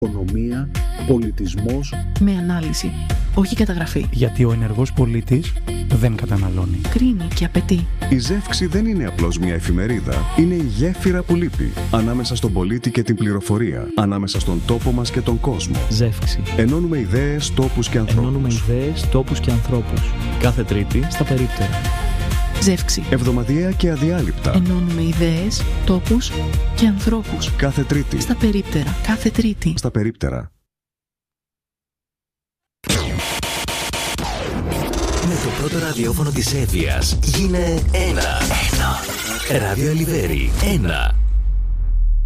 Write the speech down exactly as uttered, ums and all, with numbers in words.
οικονομία, πολιτισμός. Με ανάλυση, όχι καταγραφή. Γιατί ο ενεργός πολίτης δεν καταναλώνει. Κρίνει και απαιτεί. Η Ζεύξη δεν είναι απλώς μια εφημερίδα. Είναι η γέφυρα που λείπει ανάμεσα στον πολίτη και την πληροφορία. Ανάμεσα στον τόπο μας και τον κόσμο. Ζεύξη. Ενώνουμε ιδέες, τόπους και ανθρώπους. Ενώνουμε ιδέες, τόπους και ανθρώπους. Κάθε Τρίτη στα Περίπτερα. Ζεύξη. Εβδομαδιαία και αδιάλειπτα. Ενώνουμε ιδέες, τόπους και ανθρώπους. Κάθε Τρίτη. Στα Περίπτερα. Κάθε Τρίτη. Στα Περίπτερα. Με το πρώτο ραδιόφωνο της Εύβοιας γίνε ένα. Ένα. Ράδιο Ελιβέρι. Ένα.